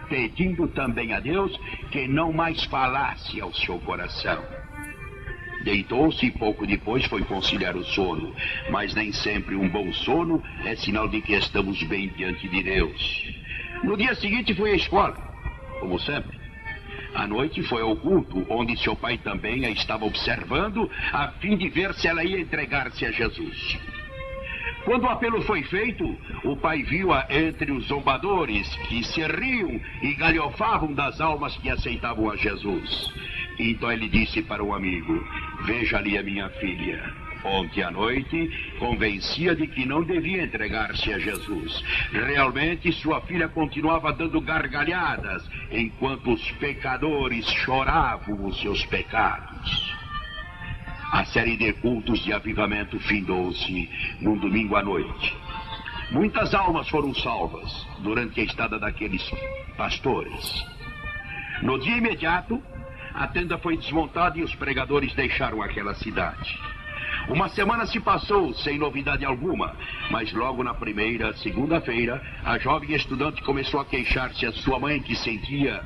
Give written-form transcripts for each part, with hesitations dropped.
pedindo também a Deus que não mais falasse ao seu coração. Deitou-se e pouco depois foi conciliar o sono, mas nem sempre um bom sono é sinal de que estamos bem diante de Deus. No dia seguinte foi à escola, como sempre. À noite foi ao culto, onde seu pai também a estava observando, a fim de ver se ela ia entregar-se a Jesus. Quando o apelo foi feito, o pai viu-a entre os zombadores, que se riam e galhofavam das almas que aceitavam a Jesus. Então ele disse para um amigo: veja ali a minha filha. Ontem à noite, convencia de que não devia entregar-se a Jesus. Realmente, sua filha continuava dando gargalhadas, enquanto os pecadores choravam os seus pecados. A série de cultos de avivamento findou-se num domingo à noite. Muitas almas foram salvas durante a estada daqueles pastores. No dia imediato, a tenda foi desmontada e os pregadores deixaram aquela cidade. Uma semana se passou sem novidade alguma, mas logo na primeira, segunda-feira, a jovem estudante começou a queixar-se a sua mãe, que sentia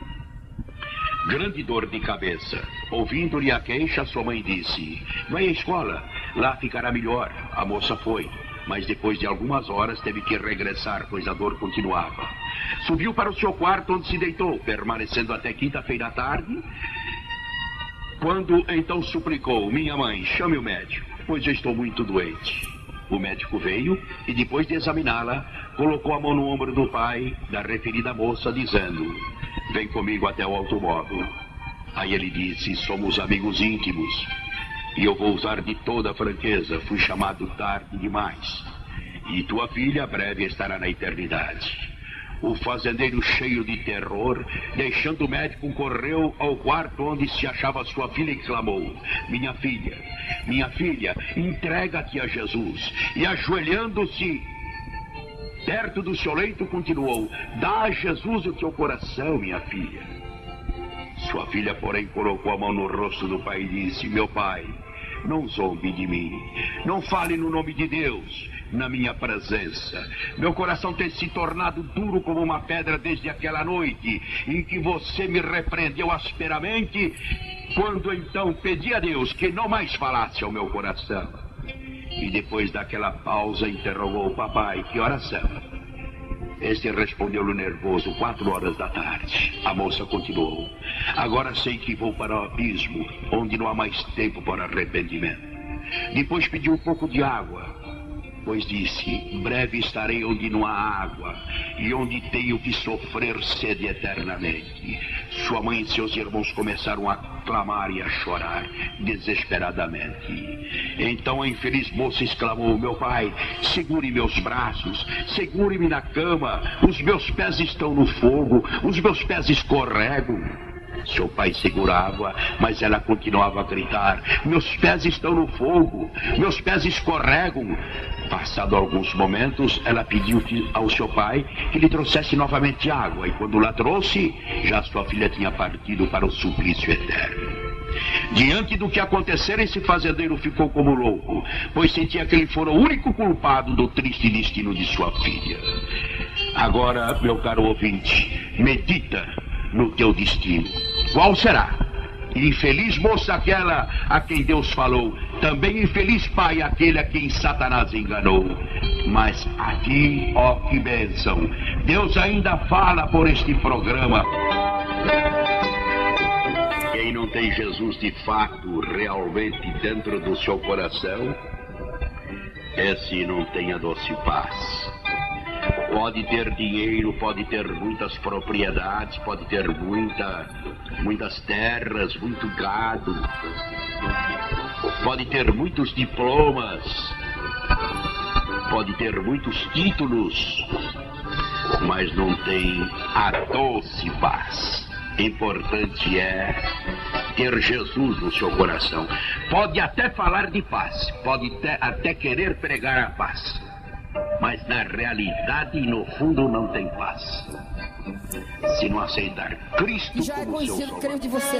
grande dor de cabeça. Ouvindo-lhe a queixa, sua mãe disse: vai à escola, lá ficará melhor. A moça foi, mas depois de algumas horas teve que regressar, pois a dor continuava. Subiu para o seu quarto, onde se deitou, permanecendo até quinta-feira à tarde, quando então suplicou: minha mãe, chame o médico, pois eu estou muito doente. O médico veio e, depois de examiná-la, colocou a mão no ombro do pai da referida moça, dizendo: vem comigo até o automóvel. Aí ele disse: somos amigos íntimos e eu vou usar de toda a franqueza. Fui chamado tarde demais e tua filha breve estará na eternidade. O fazendeiro, cheio de terror, deixando o médico, correu ao quarto onde se achava sua filha e clamou: minha filha, entrega-te a Jesus. E ajoelhando-se perto do seu leito, continuou: dá a Jesus o teu coração, minha filha. Sua filha, porém, colocou a mão no rosto do pai e disse: meu pai, não zombe de mim, não fale no nome de Deus na minha presença. Meu coração tem se tornado duro como uma pedra desde aquela noite em que você me repreendeu asperamente, quando então pedi a Deus que não mais falasse ao meu coração. E depois daquela pausa interrogou: papai, que horas são? Este respondeu-lhe nervoso: 4 horas da tarde. A moça continuou: agora sei que vou para o abismo, onde não há mais tempo para arrependimento. Depois pediu um pouco de água, pois disse: breve estarei onde não há água e onde tenho que sofrer sede eternamente. Sua mãe e seus irmãos começaram a clamar e a chorar desesperadamente. Então a infeliz moça exclamou: meu pai, segure meus braços, segure-me na cama, os meus pés estão no fogo, os meus pés escorregam. Seu pai segurava, mas ela continuava a gritar: meus pés estão no fogo, meus pés escorregam. Passado alguns momentos, ela pediu ao seu pai que lhe trouxesse novamente água, e quando lá trouxe, já sua filha tinha partido para o suplício eterno. Diante do que acontecera, esse fazendeiro ficou como louco, pois sentia que ele fora o único culpado do triste destino de sua filha. Agora, meu caro ouvinte, medita no teu destino. Qual será? Infeliz moça aquela a quem Deus falou, também infeliz pai aquele a quem Satanás enganou. Mas aqui, ó que bênção, Deus ainda fala por este programa. Quem não tem Jesus de fato, realmente dentro do seu coração, esse não tem a doce paz. Pode ter dinheiro, pode ter muitas propriedades, pode ter muitas terras, muito gado, pode ter muitos diplomas, pode ter muitos títulos, mas não tem a doce paz. Importante é ter Jesus no seu coração. Pode até falar de paz, pode até querer pregar a paz, mas na realidade e no fundo não tem paz. Se não aceitar Cristo como seu Salvador.